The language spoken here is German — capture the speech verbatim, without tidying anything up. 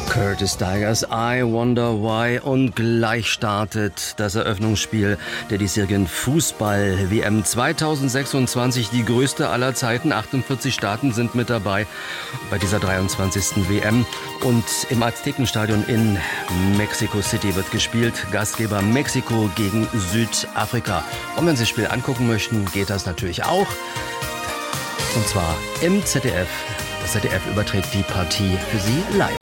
Curtis Tigers, I Wonder Why, und gleich startet das Eröffnungsspiel der diesjährigen Fußball-W M zweitausendsechsundzwanzig, die größte aller Zeiten. achtundvierzig Staaten sind mit dabei bei dieser dreiundzwanzigsten W M. Und im Aztekenstadion in Mexico City wird gespielt. Gastgeber Mexiko gegen Südafrika. Und wenn Sie das Spiel angucken möchten, geht das natürlich auch. Und zwar im Z D F. Das Z D F überträgt die Partie für Sie live.